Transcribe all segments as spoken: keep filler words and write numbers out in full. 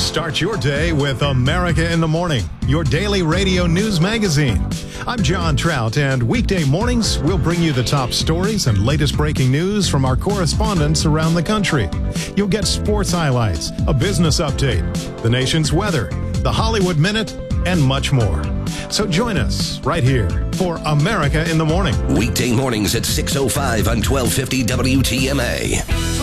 Start your day with America in the Morning, your daily radio news magazine. I'm John Trout, and weekday mornings, we'll bring you the top stories and latest breaking news from our correspondents around the country. You'll get sports highlights, a business update, the nation's weather, the Hollywood Minute, and much more. So join us right here for America in the Morning. Weekday mornings at six oh five on twelve fifty W T M A.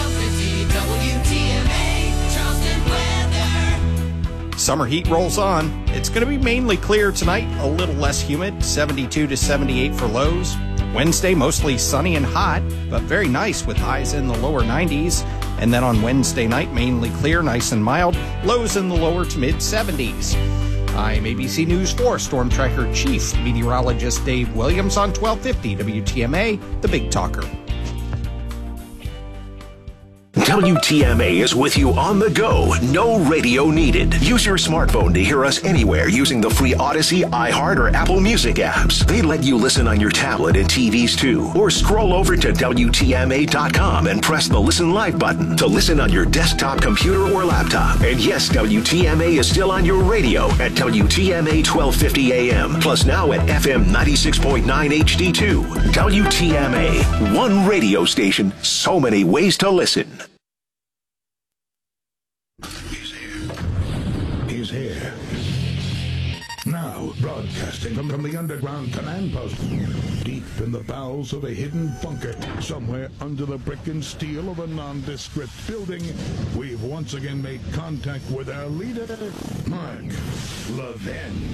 Summer heat rolls on. It's going to be mainly clear tonight, a little less humid, seventy-two to seventy-eight for lows. Wednesday, mostly sunny and hot, but very nice with highs in the lower nineties. And then on Wednesday night, mainly clear, nice and mild, lows in the lower to mid seventies. I'm A B C News four Storm Tracker Chief Meteorologist Dave Williams on twelve fifty W T M A, the Big Talker. W T M A is with you on the go. No radio needed. Use your smartphone to hear us anywhere using the free Odyssey, iHeart, or Apple Music apps. They let you listen on your tablet and T Vs too. Or scroll over to W T M A dot com and press the Listen Live button to listen on your desktop computer or laptop. And yes, W T M A is still on your radio at W T M A twelve fifty A M. Plus now at F M ninety-six point nine H D two. W T M A. One radio station, so many ways to listen. Here. Now, broadcasting from, from the underground command post, deep in the bowels of a hidden bunker, somewhere under the brick and steel of a nondescript building, we've once again made contact with our leader, Mark Levin.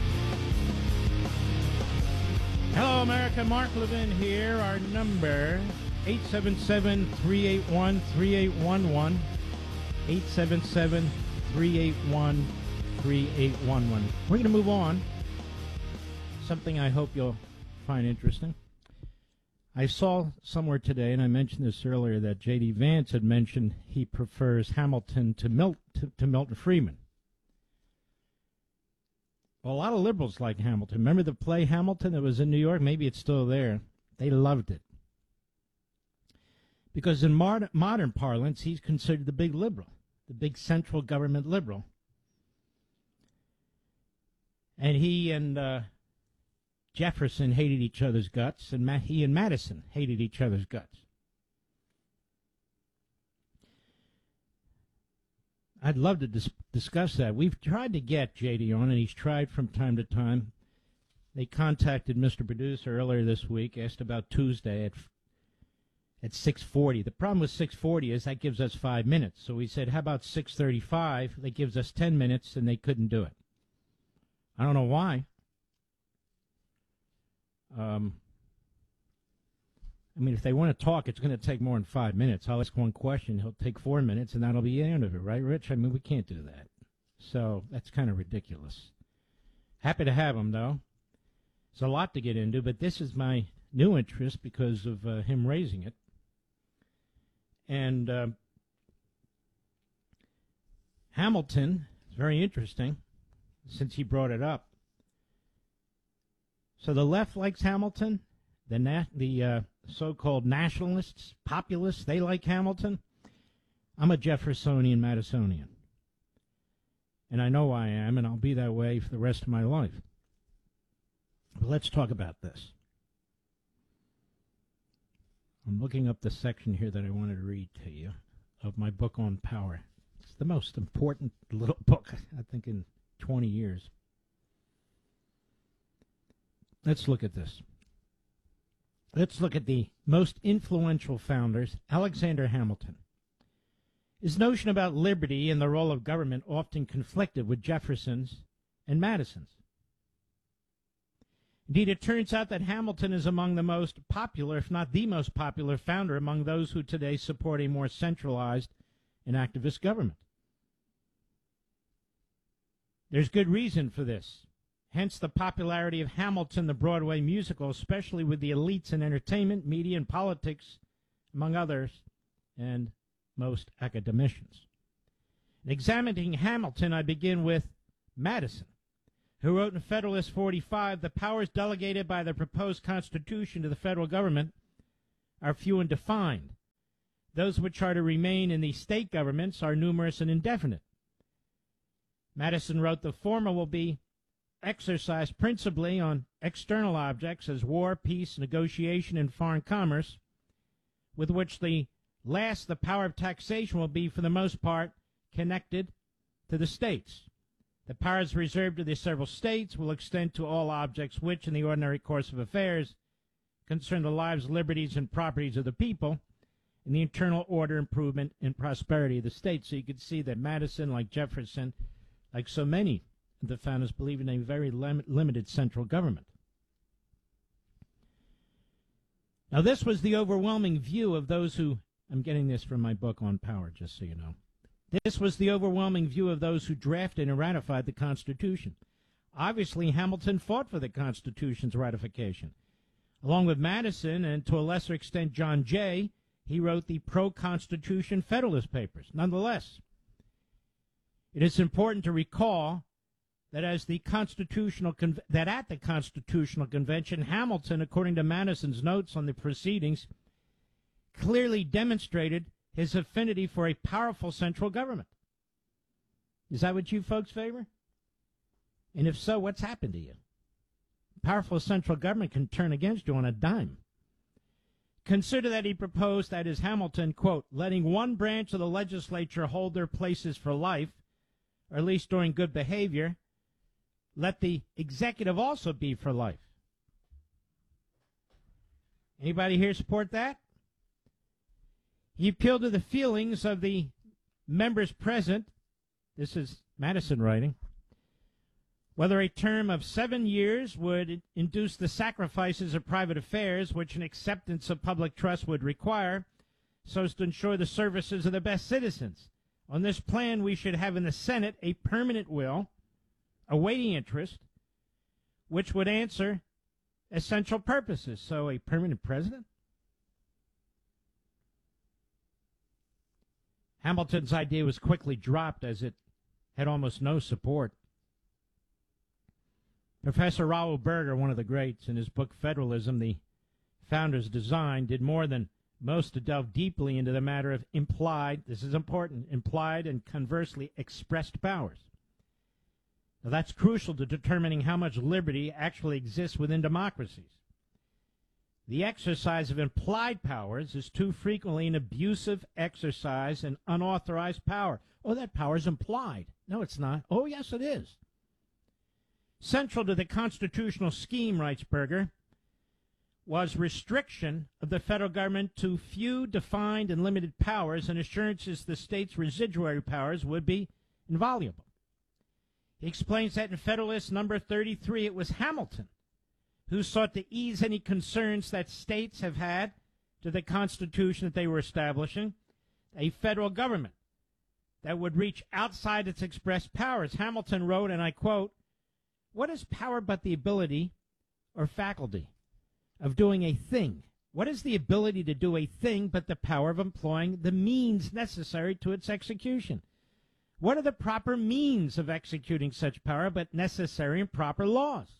Hello, America. Mark Levin here. Our number, eight seven seven, three eight one, three eight one one, eight seven seven, three eight one, three eight one one. We're going to move on. Something I hope you'll find interesting. I saw somewhere today, and I mentioned this earlier, that J D. Vance had mentioned he prefers Hamilton to, Mil- to, to Milton Friedman. Well, a lot of liberals like Hamilton. Remember the play Hamilton that was in New York? Maybe it's still there. They loved it. Because in modern, modern parlance, he's considered the big liberal, the big central government liberal. And he and uh, Jefferson hated each other's guts, and Ma- he and Madison hated each other's guts. I'd love to dis- discuss that. We've tried to get J D on, and he's tried from time to time. They contacted Mister Producer earlier this week, asked about Tuesday at at six forty. The problem with six forty is that gives us five minutes. So we said, how about six thirty-five? That gives us ten minutes, and they couldn't do it. I don't know why. Um, I mean, if they want to talk, it's going to take more than five minutes. I'll ask one question. He'll take four minutes, and that'll be the end of it, right, Rich? I mean, we can't do that. So that's kind of ridiculous. Happy to have him, though. It's a lot to get into, but this is my new interest because of uh, him raising it. And uh, Hamilton is very interesting, since he brought it up. So the left likes Hamilton. The na- the uh, so-called nationalists, populists, they like Hamilton. I'm a Jeffersonian, Madisonian. And I know I am, and I'll be that way for the rest of my life. But let's talk about this. I'm looking up the section here that I wanted to read to you of my book on power. It's the most important little book, I think, in twenty years. Let's look at this. Let's look at the most influential founders, Alexander Hamilton. His notion about liberty and the role of government often conflicted with Jefferson's and Madison's. Indeed, it turns out that Hamilton is among the most popular, if not the most popular, founder among those who today support a more centralized and activist government. There's good reason for this. Hence the popularity of Hamilton, the Broadway musical, especially with the elites in entertainment, media, and politics, among others, and most academicians. In examining Hamilton, I begin with Madison, who wrote in Federalist forty-five, the powers delegated by the proposed Constitution to the federal government are few and defined. Those which are to remain in the state governments are numerous and indefinite. Madison wrote, the former will be exercised principally on external objects as war, peace, negotiation, and foreign commerce, with which the last, the power of taxation, will be for the most part connected to the states. The powers reserved to the several states will extend to all objects which, in the ordinary course of affairs, concern the lives, liberties, and properties of the people, and the internal order, improvement, and prosperity of the state. So you could see that Madison, like Jefferson, like so many of the founders, believe in a very lim- limited central government. Now, this was the overwhelming view of those who, I'm getting this from my book on power, just so you know. This was the overwhelming view of those who drafted and ratified the Constitution. Obviously, Hamilton fought for the Constitution's ratification. Along with Madison, and to a lesser extent John Jay, he wrote the pro-Constitution Federalist Papers. Nonetheless, it is important to recall that as the constitutional Con- that at the Constitutional Convention, Hamilton, according to Madison's notes on the proceedings, clearly demonstrated his affinity for a powerful central government. Is that what you folks favor? And if so, what's happened to you? Powerful central government can turn against you on a dime. Consider that he proposed, that is Hamilton, quote, letting one branch of the legislature hold their places for life, or at least during good behavior, let the executive also be for life. Anybody here support that? He appealed to the feelings of the members present. This is Madison writing. Whether a term of seven years would induce the sacrifices of private affairs which an acceptance of public trust would require, so as to ensure the services of the best citizens. On this plan, we should have in the Senate a permanent will, a weighty interest, which would answer essential purposes. So a permanent president? Hamilton's idea was quickly dropped as it had almost no support. Professor Raoul Berger, one of the greats, in his book Federalism, The Founder's Design, did more than most to delve deeply into the matter of implied, this is important, implied and conversely expressed powers. Now that's crucial to determining how much liberty actually exists within democracies. The exercise of implied powers is too frequently an abusive exercise and unauthorized power. Oh, that power is implied. No, it's not. Oh, yes, it is. Central to the constitutional scheme, writes Berger, was restriction of the federal government to few defined and limited powers and assurances the state's residuary powers would be inviolable. He explains that in Federalist number thirty-three, it was Hamilton who sought to ease any concerns that states have had to the Constitution that they were establishing, a federal government that would reach outside its expressed powers. Hamilton wrote, and I quote, "What is power but the ability or faculty of doing a thing? What is the ability to do a thing but the power of employing the means necessary to its execution? What are the proper means of executing such power but necessary and proper laws?"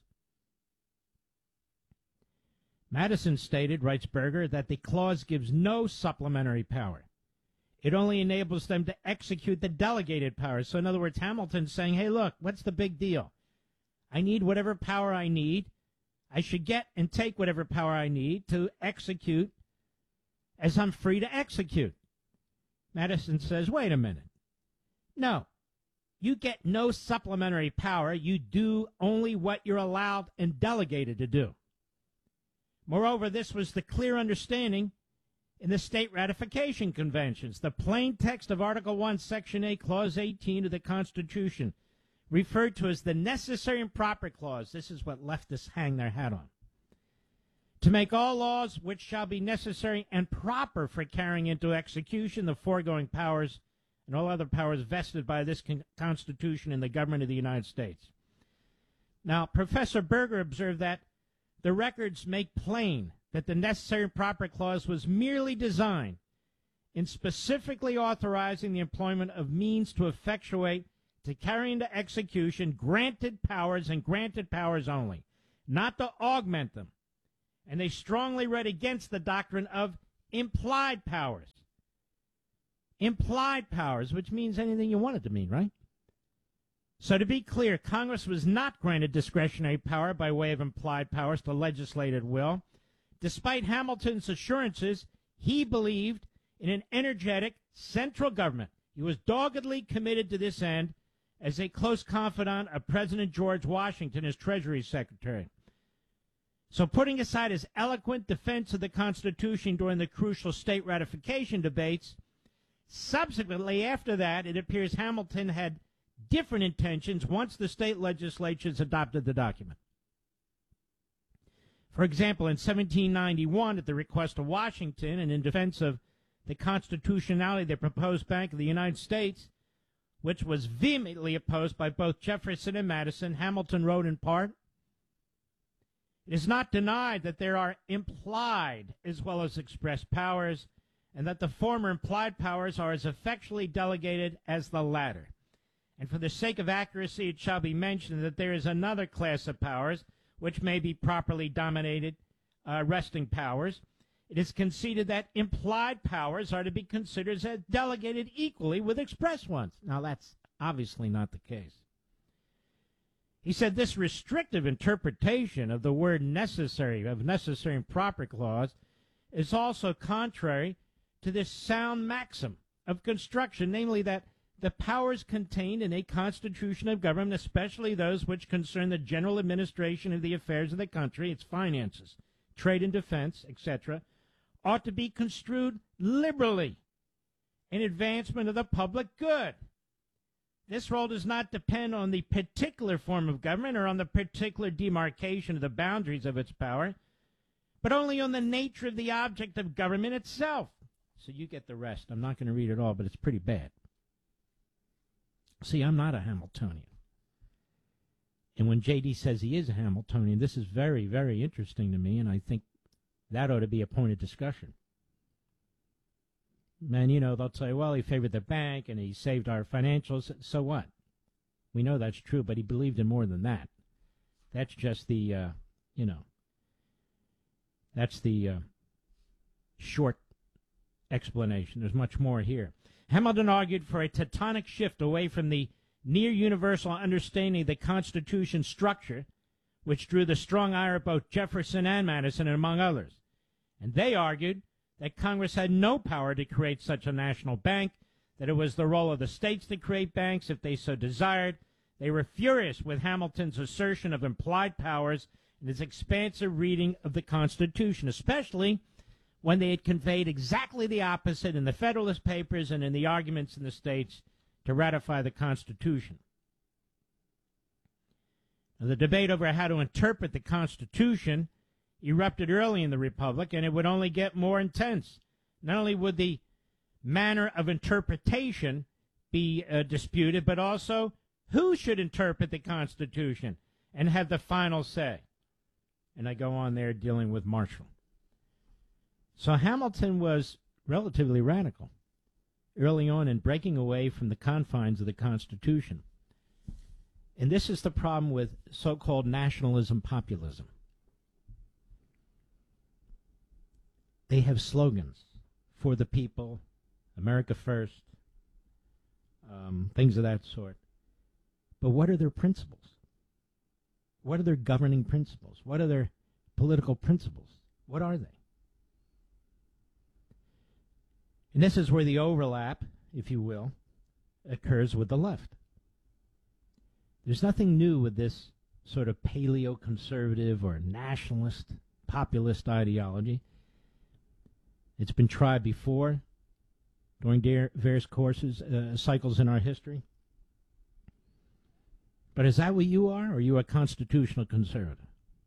Madison stated, writes Berger, that the clause gives no supplementary power. It only enables them to execute the delegated powers. So in other words, Hamilton's saying, hey, look, what's the big deal? I need whatever power I need. I should get and take whatever power I need to execute as I'm free to execute. Madison says, wait a minute. No, you get no supplementary power. You do only what you're allowed and delegated to do. Moreover, this was the clear understanding in the state ratification conventions. The plain text of Article one, Section eight, Clause eighteen of the Constitution, referred to as the necessary and proper clause. This is what leftists hang their hat on. To make all laws which shall be necessary and proper for carrying into execution the foregoing powers and all other powers vested by this con- Constitution in the government of the United States. Now, Professor Berger observed that the records make plain that the necessary and proper clause was merely designed in specifically authorizing the employment of means to effectuate, to carry into execution granted powers and granted powers only, not to augment them. And they strongly read against the doctrine of implied powers. Implied powers, which means anything you want it to mean, right? So to be clear, Congress was not granted discretionary power by way of implied powers to legislate at will. Despite Hamilton's assurances, he believed in an energetic central government. He was doggedly committed to this end as a close confidant of President George Washington as Treasury Secretary. So putting aside his eloquent defense of the Constitution during the crucial state ratification debates, subsequently after that, it appears Hamilton had different intentions once the state legislatures adopted the document. For example, in seventeen ninety-one, at the request of Washington and in defense of the constitutionality of the proposed Bank of the United States, which was vehemently opposed by both Jefferson and Madison, Hamilton wrote in part, "It is not denied that there are implied as well as express powers, and that the former implied powers are as effectually delegated as the latter. And for the sake of accuracy, it shall be mentioned that there is another class of powers which may be properly dominated uh, resting powers. It is conceded that implied powers are to be considered as delegated equally with express ones." Now, that's obviously not the case. He said this restrictive interpretation of the word necessary, of necessary and proper clause, is also contrary to this sound maxim of construction, namely that the powers contained in a constitution of government, especially those which concern the general administration of the affairs of the country, its finances, trade and defense, et cetera, ought to be construed liberally in advancement of the public good. This role does not depend on the particular form of government or on the particular demarcation of the boundaries of its power, but only on the nature of the object of government itself. So you get the rest. I'm not going to read it all, but it's pretty bad. See, I'm not a Hamiltonian. And when J D says he is a Hamiltonian, this is very, very interesting to me, and I think that ought to be a point of discussion. And, you know, they'll say, well, he favored the bank and he saved our financials. So what? We know that's true, but he believed in more than that. That's just the, uh, you know, that's the uh, short explanation. There's much more here. Hamilton argued for a tectonic shift away from the near-universal understanding of the Constitution's structure, which drew the strong ire of both Jefferson and Madison, among others. And they argued that Congress had no power to create such a national bank, that it was the role of the states to create banks if they so desired. They were furious with Hamilton's assertion of implied powers and his expansive reading of the Constitution, especially when they had conveyed exactly the opposite in the Federalist Papers and in the arguments in the states to ratify the Constitution. Now, the debate over how to interpret the Constitution erupted early in the Republic, and it would only get more intense. Not only would the manner of interpretation be uh, disputed, but also who should interpret the Constitution and have the final say. And I go on there dealing with Marshall. So Hamilton was relatively radical early on in breaking away from the confines of the Constitution. And this is the problem with so-called nationalism populism. They have slogans for the people, America first, um, things of that sort. But what are their principles? What are their governing principles? What are their political principles? What are they? And this is where the overlap, if you will, occurs with the left. There's nothing new with this sort of paleo-conservative or nationalist, populist ideology. It's been tried before during various courses, uh, cycles in our history. But is that what you are, or are you a constitutional conservative?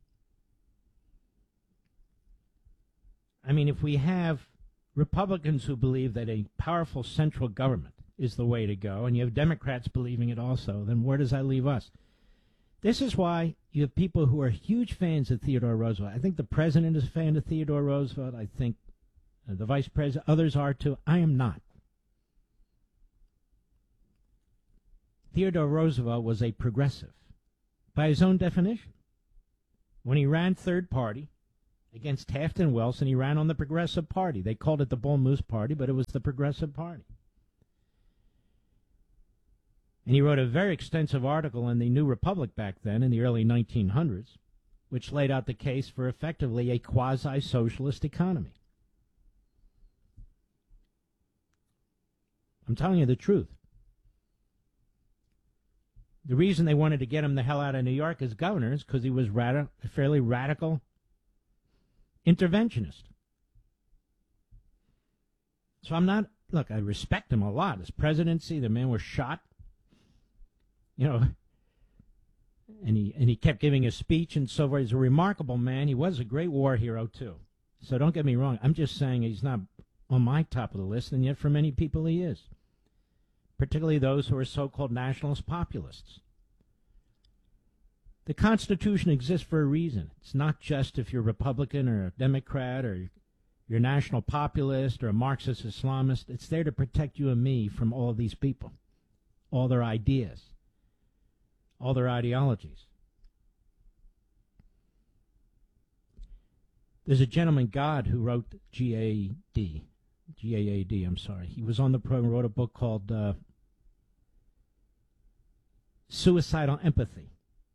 I mean, if we have Republicans who believe that a powerful central government is the way to go, and you have Democrats believing it also, then where does that leave us? This is why you have people who are huge fans of Theodore Roosevelt. I think the president is a fan of Theodore Roosevelt. I think uh, the vice president, others are too. I am not. Theodore Roosevelt was a progressive by his own definition. When he ran third party against Taft and Wilson, he ran on the Progressive Party. They called it the Bull Moose Party, but it was the Progressive Party. And he wrote a very extensive article in the New Republic back then, in the early nineteen hundreds, which laid out the case for effectively a quasi-socialist economy. I'm telling you the truth. The reason they wanted to get him the hell out of New York as governor is because he was radi- a fairly radical interventionist. So I'm not, look, I respect him a lot. His presidency, the man was shot, you know, and he and he kept giving a speech and so forth. He's a remarkable man. He was a great war hero, too. So don't get me wrong. I'm just saying he's not on my top of the list, and yet for many people he is, particularly those who are so-called nationalist populists. The Constitution exists for a reason. It's not just if you're Republican or a Democrat or you're a national populist or a Marxist Islamist. It's there to protect you and me from all of these people, all their ideas, all their ideologies. There's a gentleman, God, who wrote G A D. G A A D, I'm sorry. He was on the program, wrote a book called uh, Suicidal Empathy.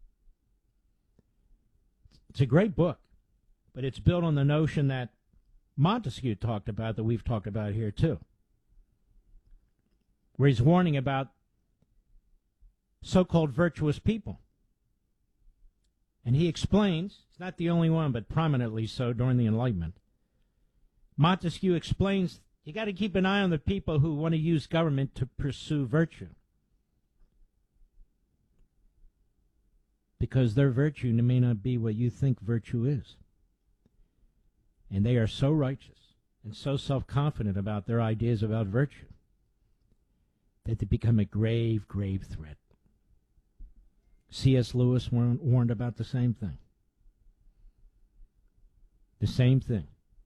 It's a great book, but it's built on the notion that Montesquieu talked about, that we've talked about here too, where he's warning about so-called virtuous people. And he explains, it's not the only one, but prominently so during the Enlightenment, Montesquieu explains you got to keep an eye on the people who want to use government to pursue virtue, because their virtue may not be what you think virtue is. And they are so righteous and so self-confident about their ideas about virtue that they become a grave, grave threat. C S Lewis warned, warned about the same thing. The same thing.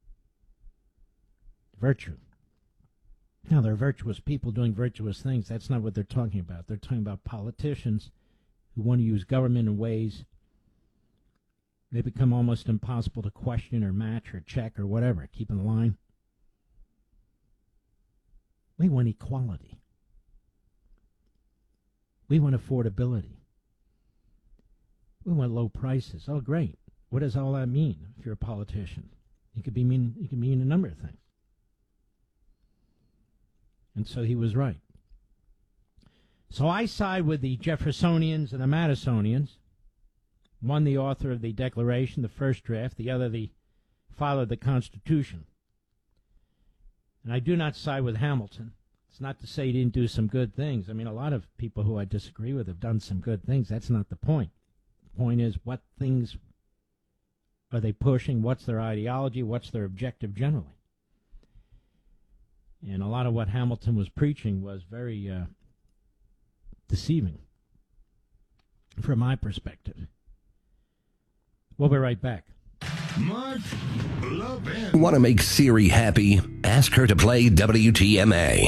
Virtue. Now, there are virtuous people doing virtuous things. That's not what they're talking about. They're talking about politicians who want to use government in ways they become almost impossible to question or match or check or whatever. Keep in line. We want equality. We want affordability. We want low prices. Oh, great. What does all that mean if you're a politician? It could be mean, it could mean a number of things. And so he was right. So I side with the Jeffersonians and the Madisonians. One, the author of the Declaration, the first draft, the other, the father of the Constitution. And I do not side with Hamilton. It's not to say he didn't do some good things. I mean, a lot of people who I disagree with have done some good things. That's not the point. The point is, what things are they pushing? What's their ideology? What's their objective generally? And a lot of what Hamilton was preaching was very uh, deceiving from my perspective. We'll be right back. Mark Levin. Want to make Siri happy? Ask her to play W T M A.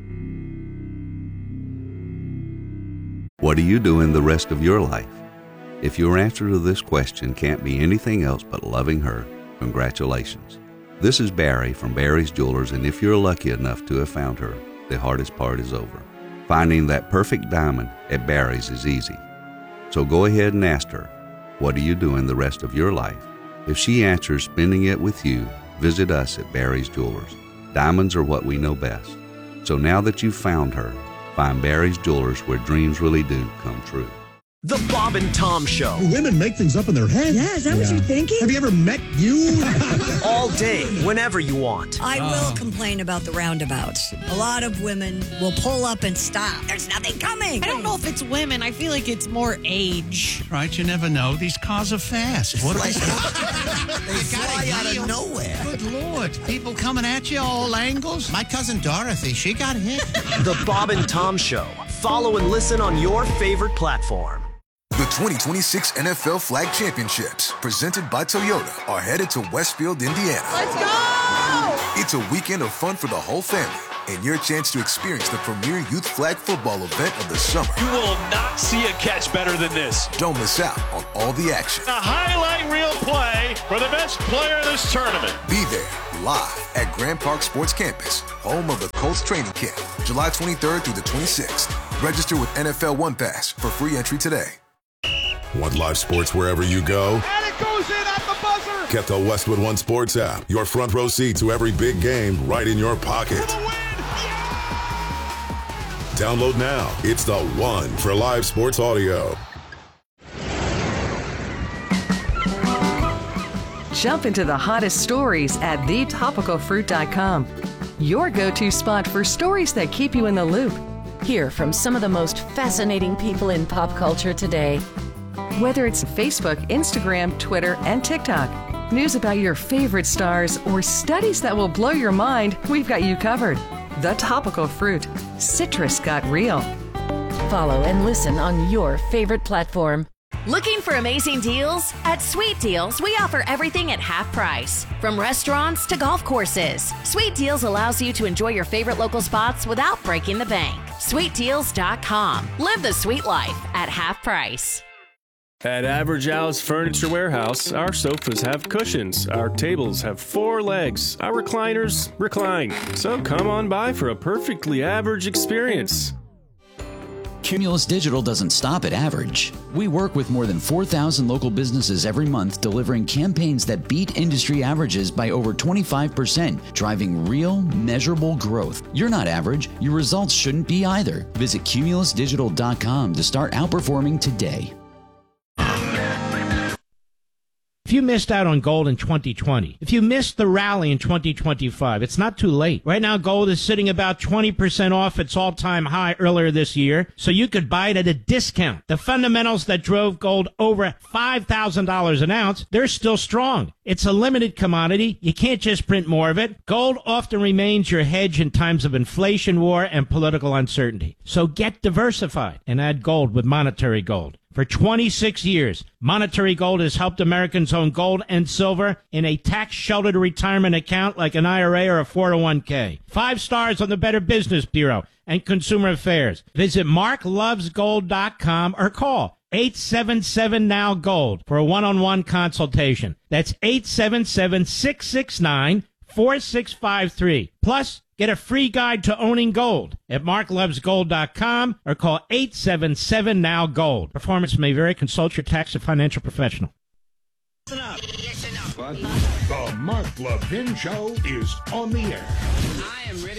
What are you doing the rest of your life? If your answer to this question can't be anything else but loving her, congratulations. This is Barry from Barry's Jewelers, and if you're lucky enough to have found her, the hardest part is over. Finding that perfect diamond at Barry's is easy. So go ahead and ask her, what are you doing the rest of your life? If she answers spending it with you, visit us at Barry's Jewelers. Diamonds are what we know best. So now that you've found her, find Barry's Jewelers, where dreams really do come true. The Bob and Tom Show. Women make things up in their head. Yeah, is that yeah. what you're thinking? Have you ever met you? All day, whenever you want. I oh. will complain about the roundabouts. A lot of women will pull up and stop. There's nothing coming. I don't know if it's women. I feel like it's more age. Right, you never know. These cars are fast. What like, they fly out of nowhere. Good Lord. People coming at you all angles. My cousin Dorothy, she got hit. The Bob and Tom Show. Follow and listen on your favorite platform. The twenty twenty-six N F L Flag Championships, presented by Toyota, are headed to Westfield, Indiana. Let's go! It's a weekend of fun for the whole family. and your chance to experience the premier youth flag football event of the summer. You will not see a catch better than this. Don't miss out on all the action. A highlight reel play for the best player in this tournament. Be there live at Grand Park Sports Campus, home of the Colts training camp, July twenty-third through the twenty-sixth. Register with N F L One Pass for free entry today. Want live sports wherever you go? And it goes in at the buzzer! Get the Westwood One Sports app. Your front row seat to every big game right in your pocket. For the win! Yeah! Download now. It's the one for live sports audio. Jump into the hottest stories at the topical fruit dot com. Your go-to spot for stories that keep you in the loop. Hear from some of the most fascinating people in pop culture today. Whether it's Facebook, Instagram, Twitter, and TikTok, news about your favorite stars, or studies that will blow your mind, we've got you covered. The Topical Fruit. Citrus got real. Follow and listen on your favorite platform. Looking for amazing deals? At Sweet Deals, we offer everything at half price. From restaurants to golf courses, Sweet Deals allows you to enjoy your favorite local spots without breaking the bank. sweet deals dot com. Live the sweet life at half price. At Average Al's Furniture Warehouse, our sofas have cushions, our tables have four legs, our recliners recline. So come on by for a perfectly average experience. Cumulus Digital doesn't stop at average. We work with more than four thousand local businesses every month, delivering campaigns that beat industry averages by over twenty-five percent, driving real, measurable growth. You're not average. Your results shouldn't be either. Visit cumulus digital dot com to start outperforming today. If you missed out on gold in twenty twenty, if you missed the rally in twenty twenty-five, it's not too late. Right now, gold is sitting about twenty percent off its all-time high earlier this year, so you could buy it at a discount. The fundamentals that drove gold over five thousand dollars an ounce, they're still strong. It's a limited commodity. You can't just print more of it. Gold often remains your hedge in times of inflation, war, and political uncertainty. So get diversified and add gold with Monetary Gold. For twenty-six years, Monetary Gold has helped Americans own gold and silver in a tax-sheltered retirement account like an I R A or a four oh one k. Five stars on the Better Business Bureau and Consumer Affairs. Visit mark loves gold dot com or call eight seven seven now gold for a one-on-one consultation. That's eight seven seven, six six nine, four six five three. Plus, get a free guide to owning gold at mark loves gold dot com or call eight seven seven now gold. Performance may vary. Consult your tax and financial professional. Listen up. Listen up. The Mark Levin Show is on the air. I am ready.